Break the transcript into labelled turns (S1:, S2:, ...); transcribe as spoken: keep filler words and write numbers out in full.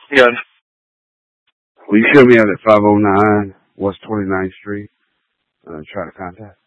S1: Yeah.
S2: Well, you show me out at five oh nine West twenty-ninth Street. Uh, try to contact.